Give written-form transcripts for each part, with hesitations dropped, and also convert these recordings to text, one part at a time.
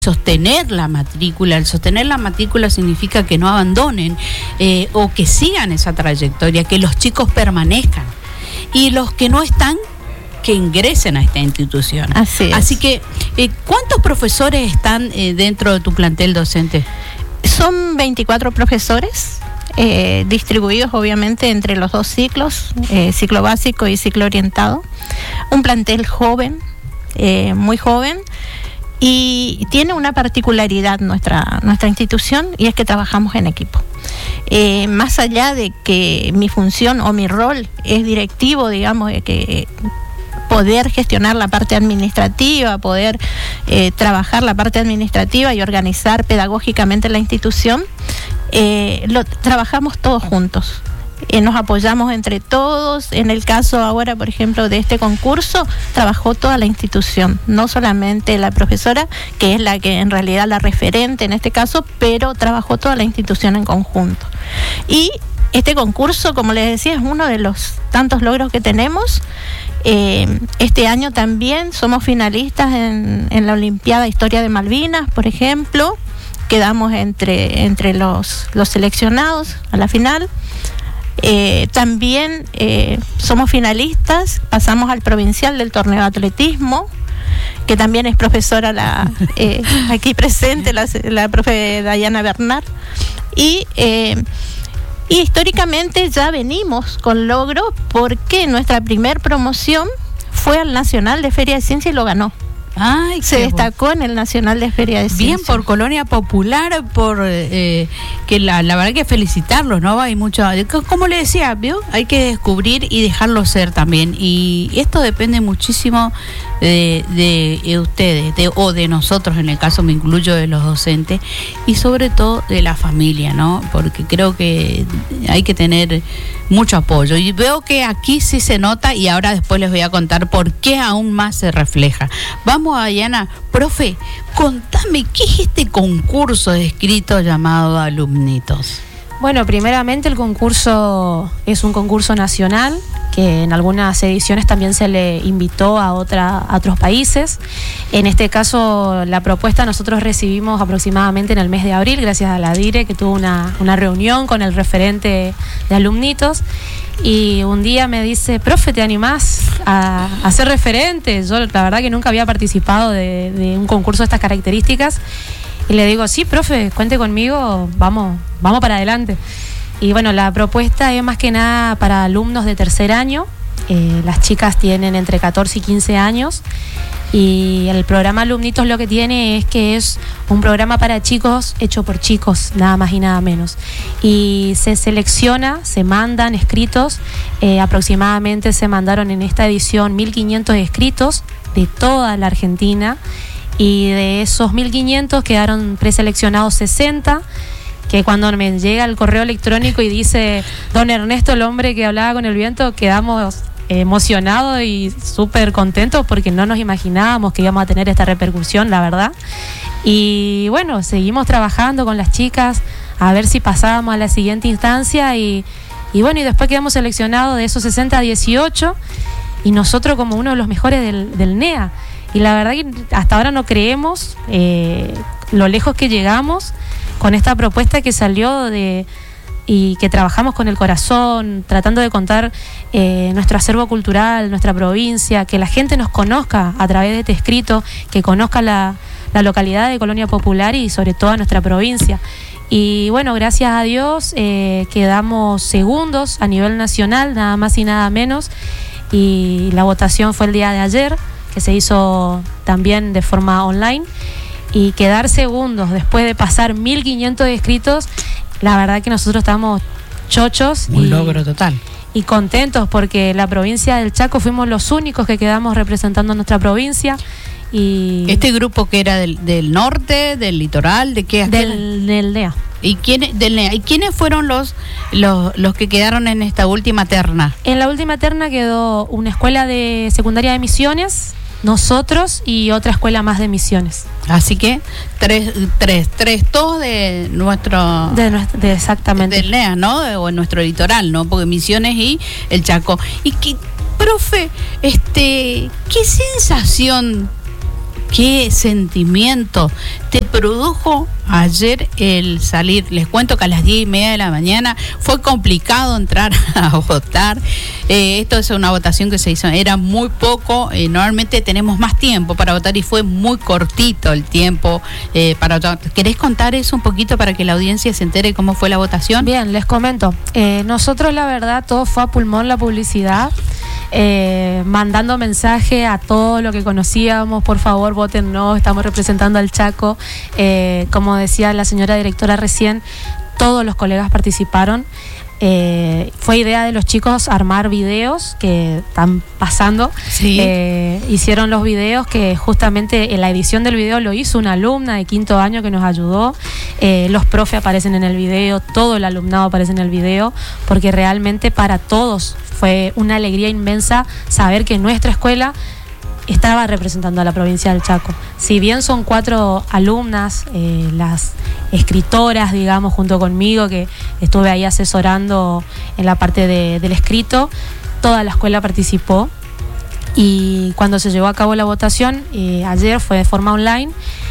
sostener la matrícula. El sostener la matrícula significa que no abandonen o que sigan esa trayectoria, que los chicos permanezcan. Y los que no están, que ingresen a esta institución. Así que, ¿cuántos profesores están dentro de tu plantel docente? Son 24 profesores, distribuidos obviamente entre los dos ciclos, ciclo básico y ciclo orientado. Un plantel joven, muy joven. Y tiene una particularidad nuestra institución, y es que trabajamos en equipo. Más allá de que mi función o mi rol es directivo, digamos, que poder gestionar la parte administrativa, poder trabajar la parte administrativa y organizar pedagógicamente la institución, trabajamos todos juntos. Nos apoyamos entre todos. En el caso ahora, por ejemplo, de este concurso, trabajó toda la institución, no solamente la profesora, que es la que en realidad la referente en este caso, pero trabajó toda la institución en conjunto. Y este concurso, como les decía, es uno de los tantos logros que tenemos. Este año también somos finalistas en la Olimpiada Historia de Malvinas, por ejemplo. Quedamos entre los seleccionados a la final. También somos finalistas, pasamos al provincial del torneo de atletismo, que también es profesora aquí presente, la profe Dayana Bernard. Y históricamente ya venimos con logros, porque nuestra primer promoción fue al Nacional de Feria de Ciencia y lo ganó. Ay, se destacó en el Nacional de Feria de Ciencia. Bien por Colonia Popular, por que la verdad que felicitarlos, ¿no? Hay mucho, como le decía, ¿vio? Hay que descubrir y dejarlo ser también. Y esto depende muchísimo de ustedes, o de nosotros, en el caso me incluyo, de los docentes, y sobre todo de la familia, ¿no? Porque creo que hay que tener mucho apoyo. Y veo que aquí sí se nota, y ahora después les voy a contar por qué aún más se refleja. Vamos a Diana. Profe, contame, ¿qué es este concurso de escrito llamado Alumnitos? Bueno, primeramente el concurso es un concurso nacional, que en algunas ediciones también se le invitó a otros países. En este caso, la propuesta nosotros recibimos aproximadamente en el mes de abril, gracias a la DIRE, que tuvo una reunión con el referente de Alumnitos. Y un día me dice: profe, ¿te animás a ser referente? Yo la verdad que nunca había participado de un concurso de estas características. Y le digo: sí, profe, cuente conmigo, vamos para adelante. Y bueno, la propuesta es más que nada para alumnos de tercer año. Las chicas tienen entre 14 y 15 años. Y el programa Alumnitos lo que tiene es que es un programa para chicos hecho por chicos, nada más y nada menos. Y se selecciona, se mandan escritos, aproximadamente se mandaron en esta edición 1.500 escritos de toda la Argentina, y de esos 1.500 quedaron preseleccionados 60, que cuando me llega el correo electrónico y dice don Ernesto, el hombre que hablaba con el viento, quedamos emocionados y súper contentos, porque no nos imaginábamos que íbamos a tener esta repercusión, la verdad. Y bueno, seguimos trabajando con las chicas a ver si pasábamos a la siguiente instancia, y bueno, y después quedamos seleccionados de esos 60 a 18, y nosotros como uno de los mejores del NEA. Y la verdad que hasta ahora no creemos lo lejos que llegamos con esta propuesta que salió y que trabajamos con el corazón, tratando de contar nuestro acervo cultural, nuestra provincia, que la gente nos conozca a través de este escrito, que conozca la localidad de Colonia Popular y sobre todo a nuestra provincia. Y bueno, gracias a Dios quedamos segundos a nivel nacional, nada más y nada menos, y la votación fue el día de ayer, que se hizo también de forma online, y quedar segundos después de pasar 1.500 escritos, la verdad que nosotros estamos chochos. Un logro total. Y contentos, porque la provincia del Chaco fuimos los únicos que quedamos representando a nuestra provincia. Y ¿este grupo que era del norte, del litoral, de qué? Del NEA. ¿Y quiénes fueron los que quedaron en esta última terna? En la última terna quedó una escuela de secundaria de Misiones, nosotros y otra escuela más de Misiones. Así que tres todos de nuestro... exactamente. Del NEA, ¿no? O en nuestro litoral, ¿no? Porque Misiones y el Chaco. Y que, profe, ¿qué sensación qué sentimiento te produjo ayer el salir. Les cuento que a las 10:30 de la mañana fue complicado entrar a votar. Esto es una votación que se hizo, era muy poco. Normalmente tenemos más tiempo para votar y fue muy cortito el tiempo para votar. ¿Querés contar eso un poquito para que la audiencia se entere cómo fue la votación? Bien, les comento. Nosotros, la verdad, todo fue a pulmón la publicidad. Mandando mensaje a todo lo que conocíamos, por favor voten no, estamos representando al Chaco. Como decía la señora directora recién, todos los colegas participaron. Fue idea de los chicos armar videos que están pasando. Sí. Hicieron los videos que justamente en la edición del video lo hizo una alumna de 5º año que nos ayudó. Los profes aparecen en el video, todo el alumnado aparece en el video, porque realmente para todos fue una alegría inmensa saber que nuestra escuela estaba representando a la provincia del Chaco. Si bien son 4 alumnas, las escritoras, digamos, junto conmigo, que estuve ahí asesorando en la parte del escrito, toda la escuela participó. Y cuando se llevó a cabo la votación, ayer fue de forma online,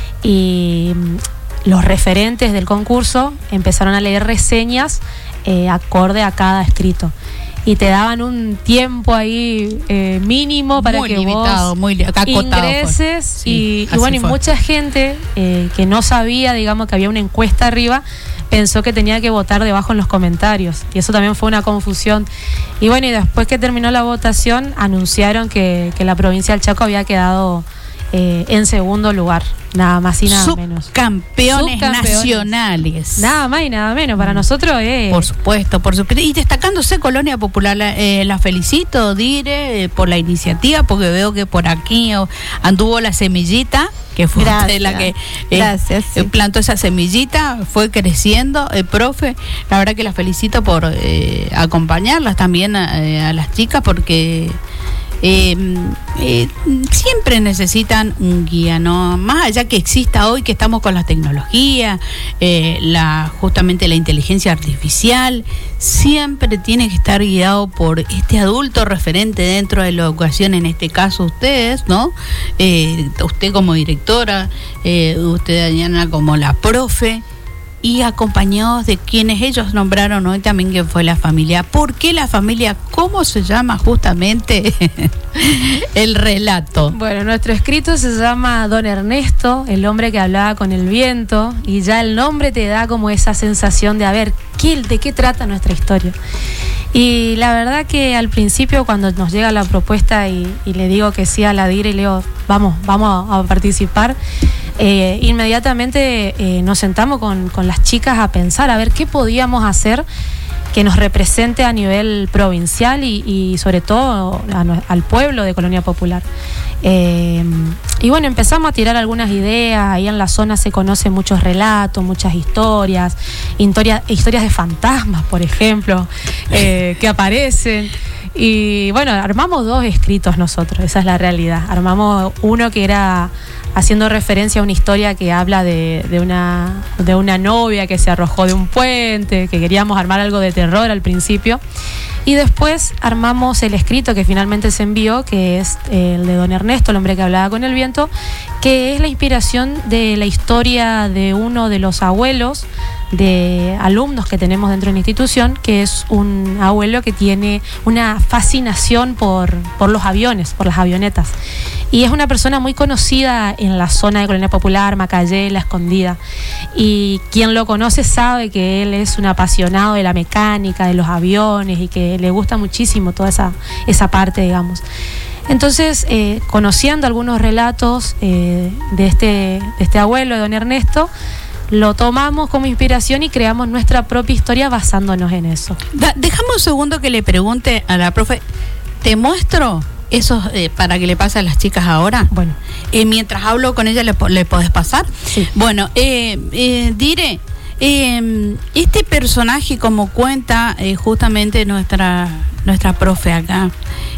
y los referentes del concurso empezaron a leer reseñas acorde a cada escrito. Y te daban un tiempo ahí mínimo para muy que limitado, vos muy acotado, ingreses. Sí, y bueno, y fue. mucha gente que no sabía, digamos, que había una encuesta arriba, pensó que tenía que votar debajo en los comentarios. Y eso también fue una confusión. Y bueno, y después que terminó la votación, anunciaron que la provincia del Chaco había quedado en segundo lugar, nada más y nada menos. Campeones nacionales. Nada más y nada menos. Para nosotros Por supuesto. Y destacándose Colonia Popular, la felicito, Dire, por la iniciativa, porque veo que por aquí anduvo la semillita, que fue usted la que sí. plantó esa semillita, fue creciendo. Profe, la verdad que la felicito por acompañarlas también a las chicas, porque siempre necesitan un guía, ¿no? Más allá que exista hoy, que estamos con la tecnología, justamente la inteligencia artificial, siempre tiene que estar guiado por este adulto referente dentro de la educación, en este caso ustedes, ¿no? Usted como directora, usted, Daniela, como la profe, y acompañados de quienes ellos nombraron hoy también, que fue la familia. ¿Por qué la familia? ¿Cómo se llama justamente el relato? Bueno, nuestro escrito se llama Don Ernesto, el hombre que hablaba con el viento, y ya el nombre te da como esa sensación de, a ver, ¿de qué trata nuestra historia? Y la verdad que al principio, cuando nos llega la propuesta y le digo que sí a la Dire y le digo, vamos a participar, inmediatamente nos sentamos con las chicas a pensar a ver qué podíamos hacer que nos represente a nivel provincial y sobre todo al pueblo de Colonia Popular. Y bueno, empezamos a tirar algunas ideas. Ahí en la zona se conocen muchos relatos, muchas historias de fantasmas, por ejemplo, que aparecen. Y bueno, armamos 2 escritos nosotros, esa es la realidad. Armamos uno que era haciendo referencia a una historia que habla de una novia que se arrojó de un puente, que queríamos armar algo de terror al principio. Y después armamos el escrito que finalmente se envió, que es el de Don Ernesto, el hombre que hablaba con el viento, que es la inspiración de la historia de uno de los abuelos de alumnos que tenemos dentro de la institución, que es un abuelo que tiene una fascinación por los aviones, por las avionetas. Y es una persona muy conocida en la zona de Colonia Popular, Macayé, La Escondida. Y quien lo conoce sabe que él es un apasionado de la mecánica, de los aviones, y que le gusta muchísimo toda esa parte, digamos. Entonces, conociendo algunos relatos de este abuelo, de Don Ernesto, lo tomamos como inspiración y creamos nuestra propia historia basándonos en eso. Déjame un segundo que le pregunte a la profe. ¿Te muestro esos para que le pase a las chicas ahora? Bueno. Mientras hablo con ella, ¿le podés pasar? Sí. Bueno, Dire, este personaje, como cuenta justamente nuestra profe acá,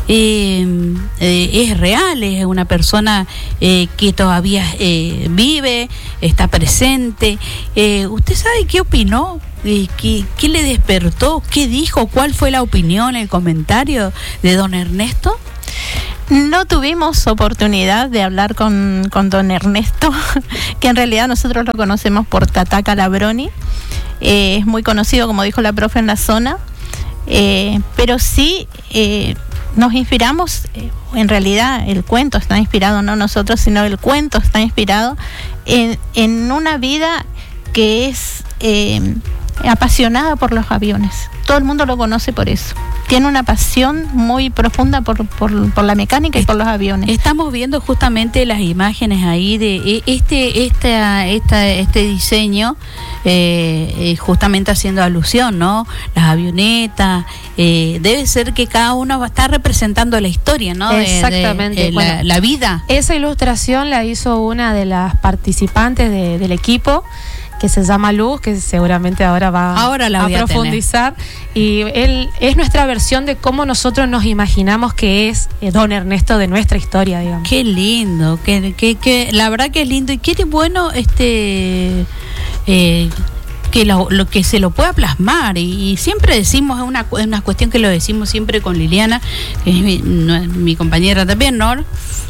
es real, es una persona que todavía vive, está presente. ¿Usted sabe qué opinó? ¿Qué le despertó? ¿Qué dijo? ¿Cuál fue la opinión, el comentario de don Ernesto? No tuvimos oportunidad de hablar con don Ernesto, que en realidad nosotros lo conocemos por Tatá Calabroni. Es muy conocido, como dijo la profe, en la zona. Pero sí nos inspiramos, en realidad el cuento está inspirado, no nosotros, sino el cuento está inspirado en una vida que es apasionada por los aviones. Todo el mundo lo conoce por eso. Tiene una pasión muy profunda por la mecánica y por los aviones. Estamos viendo justamente las imágenes ahí de este diseño, justamente haciendo alusión, ¿no? Las avionetas, debe ser que cada uno va a estar representando la historia, ¿no? Exactamente. Bueno, la vida. Esa ilustración la hizo una de las participantes del equipo, que se llama Luz, que seguramente ahora va a profundizar. Y él es nuestra versión de cómo nosotros nos imaginamos que es don Ernesto de nuestra historia, digamos. Qué lindo, que la verdad que es lindo y qué bueno que lo que se lo pueda plasmar y siempre decimos, es una cuestión que lo decimos siempre con Liliana, que es mi compañera también, ¿no?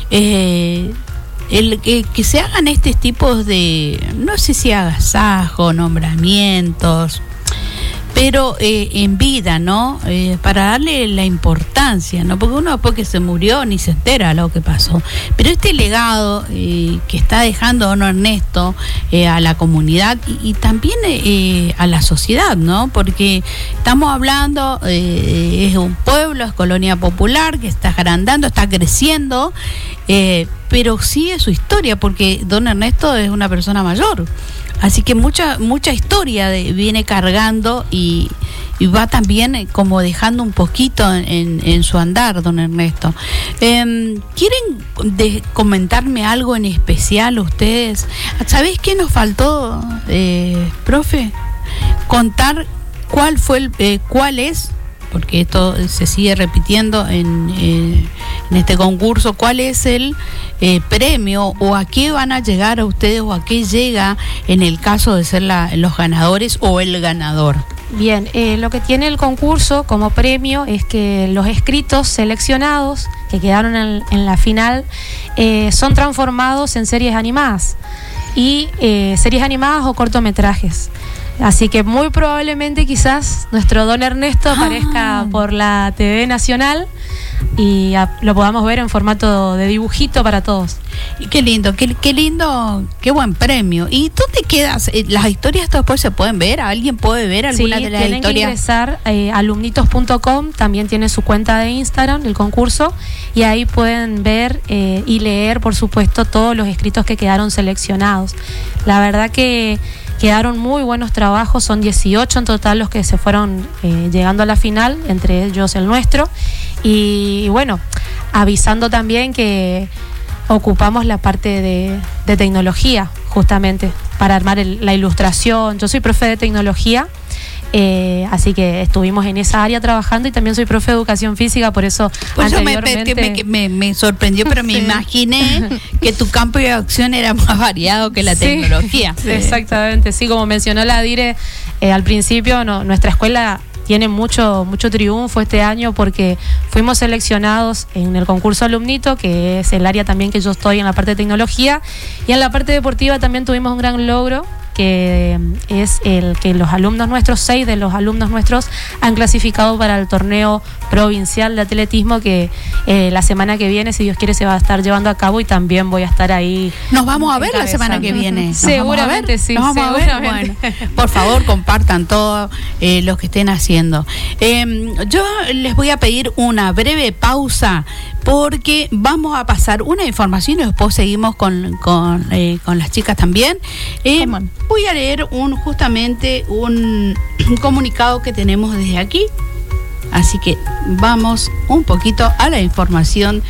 Que se hagan este tipo de, no sé si agasajo, nombramientos, pero en vida, ¿no? Para darle la importancia, ¿no? Porque uno después que se murió ni se entera de lo que pasó. Pero este legado que está dejando don Ernesto a la comunidad y también a la sociedad, ¿no? Porque estamos hablando, es un pueblo, es colonia popular que está agrandando, está creciendo, pero sigue su historia, porque don Ernesto es una persona mayor. Así que mucha historia viene cargando y va también como dejando un poquito en su andar, don Ernesto. ¿Quieren comentarme algo en especial ustedes? ¿Sabés qué nos faltó, profe? Contar cuál es, porque esto se sigue repitiendo en este concurso, cuál es el premio o a qué van a llegar a ustedes o a qué llega en el caso de ser los ganadores o el ganador. Bien, lo que tiene el concurso como premio es que los escritos seleccionados que quedaron en la final son transformados en series animadas y series animadas o cortometrajes. Así que muy probablemente quizás nuestro don Ernesto aparezca por la TV Nacional y lo podamos ver en formato de dibujito para todos. Y qué lindo, qué buen premio. ¿Y dónde quedas? ¿Las historias después se pueden ver? ¿Alguien puede ver alguna de las historias? Tienen que ingresar alumnitos.com, también tiene su cuenta de Instagram, el concurso, y ahí pueden ver y leer, por supuesto, todos los escritos que quedaron seleccionados. La verdad que quedaron muy buenos trabajos, son 18 en total los que se fueron llegando a la final, entre ellos el nuestro. Y bueno, avisando también que ocupamos la parte de tecnología, justamente, para armar la ilustración. Yo soy profe de tecnología, así que estuvimos en esa área trabajando, y también soy profe de educación física, por eso anteriormente me sorprendió, pero me imaginé que tu campo de acción era más variado que la tecnología. Sí, exactamente, sí, como mencionó la Dire al principio, nuestra escuela tiene mucho triunfo este año porque fuimos seleccionados en el concurso Alumnito, que es el área también que yo estoy en la parte de tecnología, y en la parte deportiva también tuvimos un gran logro, que es el que los alumnos nuestros, 6 de los alumnos nuestros han clasificado para el torneo provincial de atletismo, que la semana que viene, si Dios quiere, se va a estar llevando a cabo, y también voy a estar ahí. Nos vamos a ver la semana que viene. Seguramente sí. Nos vamos a ver. Bueno, por favor, compartan todo los que estén haciendo. Yo les voy a pedir una breve pausa porque vamos a pasar una información y después seguimos con las chicas también. Voy a leer justamente un comunicado que tenemos desde aquí. Así que vamos un poquito a la información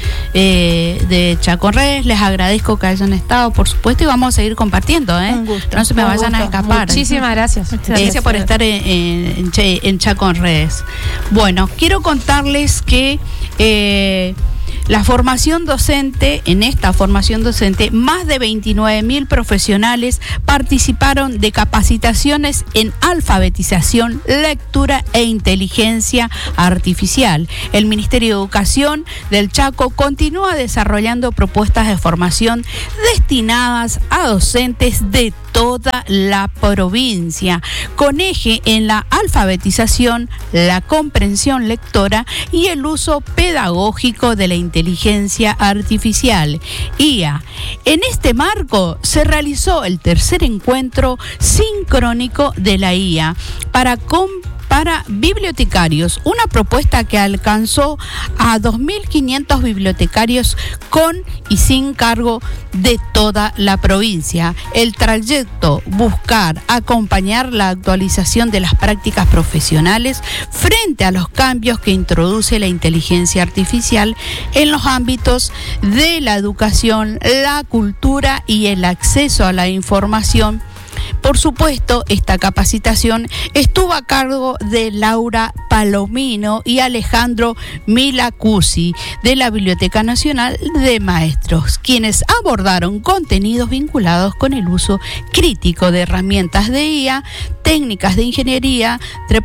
de Chaco en Redes. Les agradezco que hayan estado, por supuesto, y vamos a seguir compartiendo. Un gusto. No se me vayan a escapar. Muchísimas gracias. Gracias por estar en Chaco en Redes. Bueno, quiero contarles que La formación docente, en esta formación docente, más de 29.000 profesionales participaron de capacitaciones en alfabetización, lectura e inteligencia artificial. El Ministerio de Educación del Chaco continúa desarrollando propuestas de formación destinadas a docentes de toda la provincia, con eje en la alfabetización, la comprensión lectora y el uso pedagógico de la inteligencia artificial, IA. En este marco se realizó el tercer encuentro sincrónico de la IA para bibliotecarios, una propuesta que alcanzó a 2.500 bibliotecarios con y sin cargo de toda la provincia. El trayecto: buscar acompañar la actualización de las prácticas profesionales frente a los cambios que introduce la inteligencia artificial en los ámbitos de la educación, la cultura y el acceso a la información. Por supuesto, esta capacitación estuvo a cargo de Laura Palomino y Alejandro Milacuzzi de la Biblioteca Nacional de Maestros, quienes abordaron contenidos vinculados con el uso crítico de herramientas de IA, técnicas de ingeniería,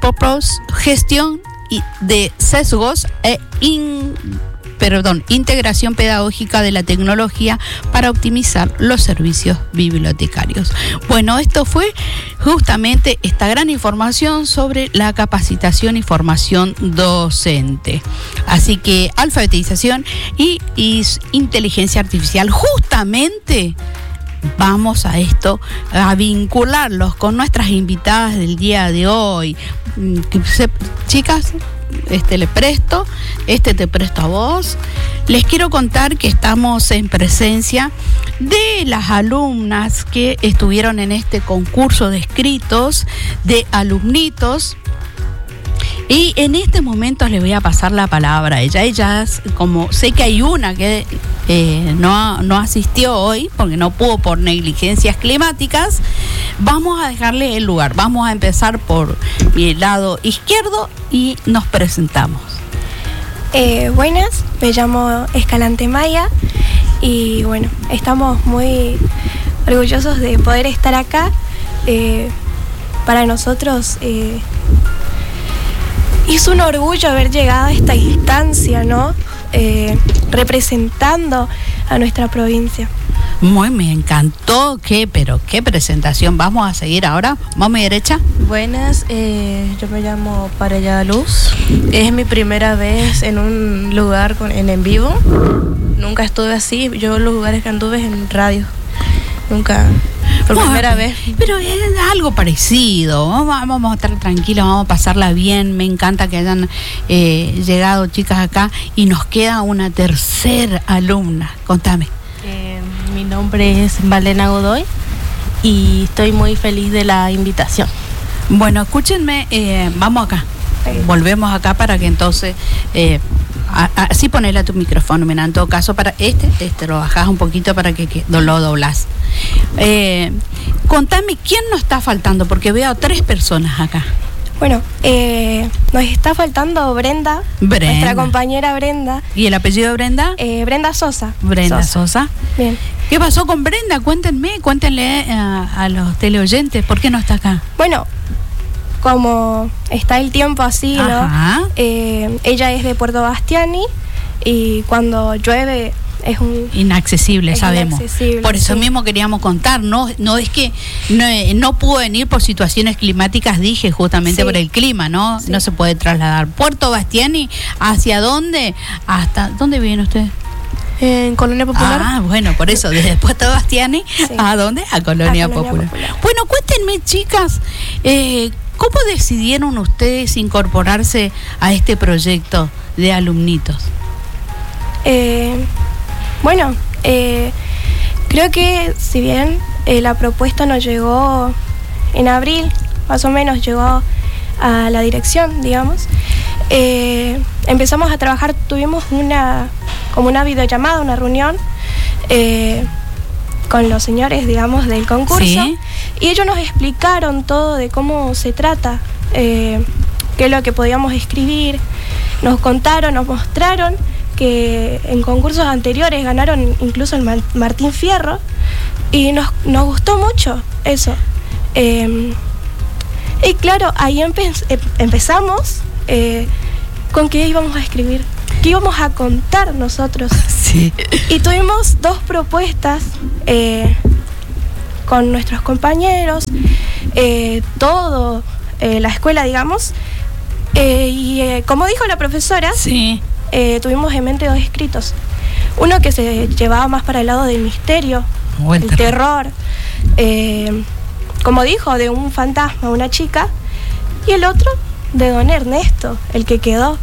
gestión de sesgos e integración pedagógica de la tecnología para optimizar los servicios bibliotecarios. Bueno, esto fue justamente esta gran información sobre la capacitación y formación docente. Así que alfabetización y inteligencia artificial, justamente vamos a esto, a vincularlos con nuestras invitadas del día de hoy. Chicas, le presto, te presto a vos. Les quiero contar que estamos en presencia de las alumnas que estuvieron en este concurso de escritos de alumnitos. Y en este momento les voy a pasar la palabra a ellas, como sé que hay una que no asistió hoy porque no pudo por negligencias climáticas, vamos a dejarle el lugar. Vamos a empezar por mi lado izquierdo y nos presentamos. Buenas, me llamo Escalante Maya y bueno, estamos muy orgullosos de poder estar acá. Para nosotros es un orgullo haber llegado a esta instancia, ¿no? Representando a nuestra provincia. Me encantó, pero qué presentación. Vamos a seguir ahora. Vamos a mi derecha. Buenas, yo me llamo Parellada Luz. Es mi primera vez en un lugar en vivo. Nunca estuve así. Yo los lugares que anduve en radio. Nunca. Por primera vez. Pero es algo parecido. Vamos a estar tranquilos, vamos a pasarla bien. Me encanta que hayan llegado chicas acá y nos queda una tercera alumna. Contame. Mi nombre es Valena Godoy y estoy muy feliz de la invitación. Bueno, escúchenme, vamos acá. Volvemos acá para que entonces así ponele a tu micrófono. Mira, en todo caso, para lo bajás un poquito para que lo doblás. Contame, ¿quién nos está faltando? Porque veo a 3 personas acá. Bueno, nos está faltando Brenda, nuestra compañera Brenda. ¿Y el apellido de Brenda? Brenda Sosa. Brenda Sosa. Bien. ¿Qué pasó con Brenda? Cuéntenle a los teleoyentes, ¿por qué no está acá? Bueno, como está el tiempo así, ajá, ¿no? Ella es de Puerto Bastiani y cuando llueve es inaccesible, sabemos. Inaccesible, por eso sí. mismo queríamos contar, no es que no pudo venir por situaciones climáticas, dije justamente, sí, por el clima, ¿no? Sí. No se puede trasladar. Puerto Bastiani, ¿hacia dónde? ¿Hasta dónde viven ustedes? En Colonia Popular. Ah, bueno, por eso, desde Puerto Bastiani, sí. ¿A dónde? A Colonia Popular. Bueno, cuéntenme, chicas, ¿cómo decidieron ustedes incorporarse a este proyecto de alumnitos? Bueno, creo que si bien la propuesta nos llegó en abril, más o menos llegó a la dirección, digamos, empezamos a trabajar, tuvimos como una videollamada, una reunión con los señores, digamos, del concurso, ¿sí? Y ellos nos explicaron todo de cómo se trata, qué es lo que podíamos escribir, nos contaron, nos mostraron que en concursos anteriores ganaron incluso el Martín Fierro, y nos gustó mucho eso. Y claro, ahí empezamos con qué íbamos a escribir, qué íbamos a contar nosotros. Sí. Y tuvimos 2 propuestas con nuestros compañeros, todo la escuela, digamos. Como dijo la profesora, Sí. Tuvimos en mente 2 escritos. Uno que se llevaba más para el lado del misterio, Buen el terror. Como dijo, de un fantasma, una chica. Y el otro de don Ernesto, el que quedó.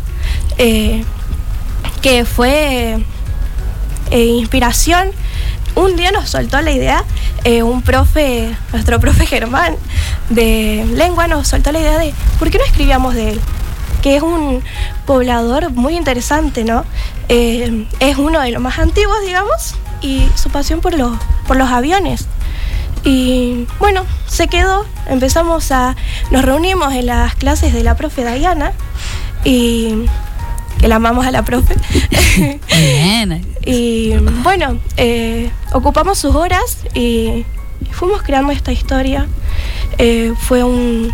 Que fue inspiración. Un día nos soltó la idea, nuestro profe Germán de lengua nos soltó la idea de ¿por qué no escribíamos de él? Que es un poblador muy interesante, ¿no? Es uno de los más antiguos, digamos, y su pasión por los aviones. Y bueno, se quedó, nos reunimos en las clases de la profe Dayana, y que la amamos a la profe. Bien. Y bueno, ocupamos sus horas y fuimos creando esta historia. Fue un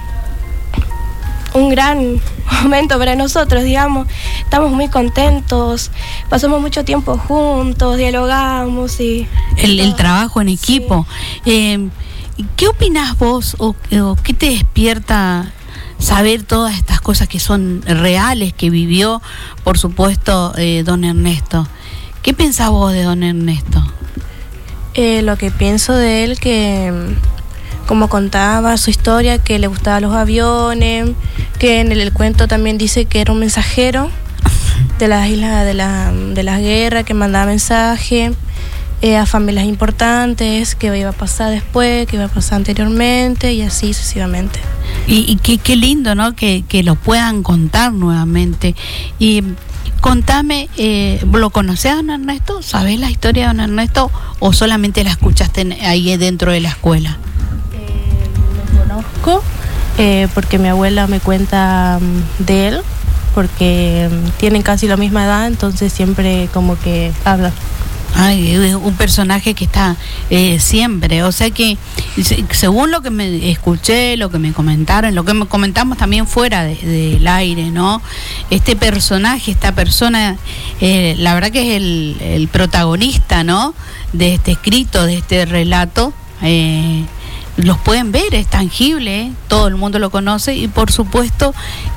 gran momento para nosotros, digamos. Estamos muy contentos, pasamos mucho tiempo juntos, dialogamos y... El trabajo en equipo. Sí. ¿Qué opinás vos o qué te despierta saber todas estas cosas que son reales, que vivió, por supuesto, don Ernesto? ¿Qué pensás vos de don Ernesto? Lo que pienso de él, que como contaba su historia, que le gustaban los aviones, que en el cuento también dice que era un mensajero de las islas de las guerras, que mandaba mensajes a familias importantes, que iba a pasar después, que iba a pasar anteriormente, y así sucesivamente. Y qué lindo, ¿no? Que lo puedan contar nuevamente. Y contame, ¿lo conocés a don Ernesto? ¿Sabés la historia de don Ernesto o solamente la escuchaste ahí dentro de la escuela? Lo conozco porque mi abuela me cuenta de él, porque tienen casi la misma edad, entonces siempre como que hablan. Ay, es un personaje que está siempre, o sea que según lo que me escuché, lo que me comentaron, lo que me comentamos también fuera del aire, ¿no? Este personaje, esta persona, la verdad que es el protagonista, ¿no? De este escrito, de este relato. Los pueden ver, es tangible, todo el mundo lo conoce y por supuesto...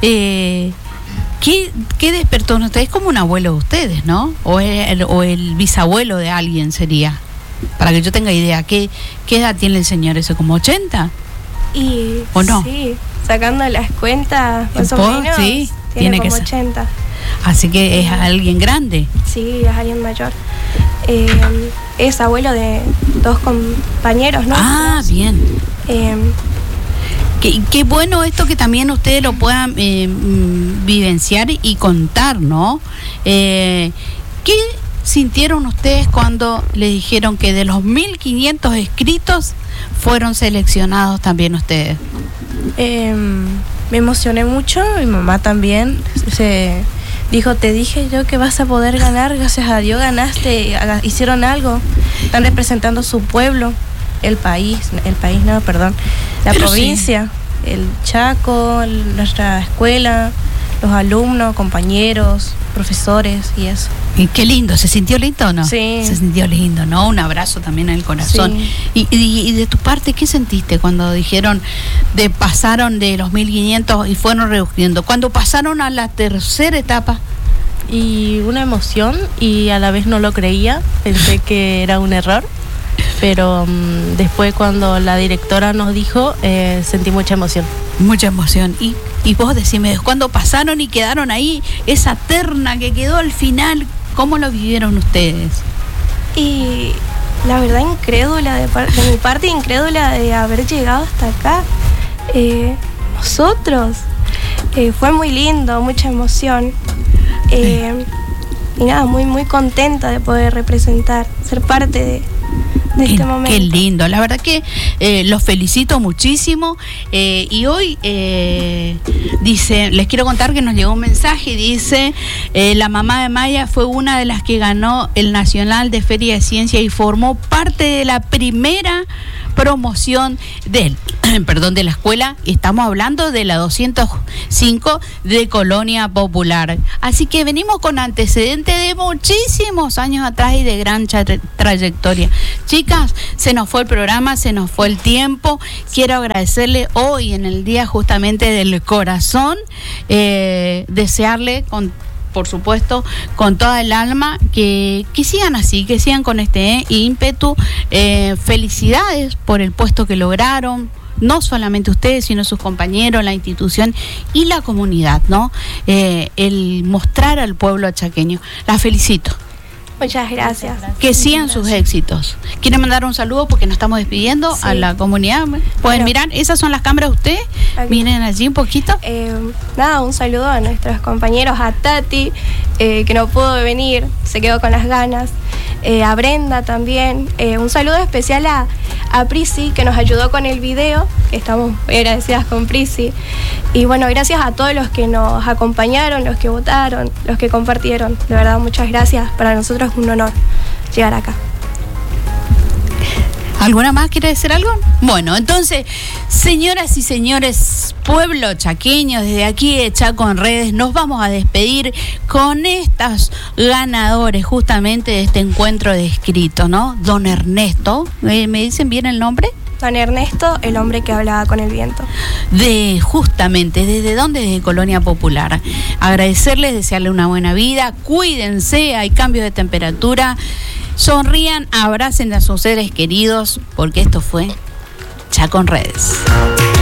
¿Qué despertó en ustedes? Es como un abuelo de ustedes, ¿no? O el bisabuelo de alguien sería. Para que yo tenga idea, ¿qué edad tiene el señor ese? ¿Como 80? ¿O no? Sí, sacando las cuentas, más o menos, sí, tiene como que 80. Así que es alguien grande. Sí, es alguien mayor. Es abuelo de 2 compañeros, ¿no? Ah, bien. Qué bueno esto que también ustedes lo puedan vivenciar y contar, ¿no? ¿Qué sintieron ustedes cuando le dijeron que de los 1500 escritos fueron seleccionados también ustedes? Me emocioné mucho, mi mamá también se dijo, te dije yo que vas a poder ganar, gracias a Dios ganaste, hicieron algo, están representando su pueblo. La Pero provincia, sí. El Chaco, nuestra escuela, los alumnos, compañeros, profesores y eso. Y qué lindo, ¿se sintió lindo o no? Sí. Se sintió lindo, ¿no? Un abrazo también en el corazón. Sí. Y de tu parte, ¿qué sentiste cuando dijeron, pasaron de los 1500 y fueron reduciendo? Cuando pasaron a la tercera etapa. Y una emoción, y a la vez no lo creía, pensé que era un error. Pero después cuando la directora nos dijo, sentí mucha emoción. Mucha emoción. Y vos decime, cuando pasaron y quedaron ahí, esa terna que quedó al final, ¿cómo lo vivieron ustedes? Y la verdad incrédula, de mi parte incrédula de haber llegado hasta acá. Nosotros. Fue muy lindo, mucha emoción. Y nada, muy, muy contenta de poder representar, ser parte de este momento. Qué lindo, la verdad que los felicito muchísimo. Y hoy dice, les quiero contar que nos llegó un mensaje, dice, la mamá de Maya fue una de las que ganó el Nacional de Feria de Ciencia y formó parte de la primera promoción de la escuela. Estamos hablando de la 205 de Colonia Popular. Así que venimos con antecedentes de muchísimos años atrás y de gran trayectoria. Chicas, se nos fue el programa, se nos fue el tiempo. Quiero agradecerle hoy, en el día justamente del corazón, desearle por supuesto, con toda el alma, que sigan así, que sigan con este ímpetu. Felicidades por el puesto que lograron, no solamente ustedes, sino sus compañeros, la institución y la comunidad, ¿no? El mostrar al pueblo chaqueño. La felicito. Muchas gracias. Que sigan sus éxitos. ¿Quieren mandar un saludo porque nos estamos despidiendo a la comunidad? Pueden mirar, esas son las cámaras de ustedes. Miren allí un poquito. Un saludo a nuestros compañeros, a Tati, que no pudo venir, se quedó con las ganas. A Brenda también. Un saludo especial a Prisi, que nos ayudó con el video. Estamos muy agradecidas con Prisi. Y bueno, gracias a todos los que nos acompañaron, los que votaron, los que compartieron. De verdad, muchas gracias. Para nosotros es un honor llegar acá. ¿Alguna más quiere decir algo? Bueno, entonces, señoras y señores, pueblo chaqueño, desde aquí de Chaco en Redes, nos vamos a despedir con estos ganadores justamente de este encuentro de escrito, ¿no? Don Ernesto, ¿me dicen bien el nombre? Don Ernesto, el hombre que hablaba con el viento. Justamente, ¿desde dónde? Desde Colonia Popular. Agradecerles, desearle una buena vida, cuídense, hay cambios de temperatura. Sonrían, abracen a sus seres queridos, porque esto fue Chaco en Redes.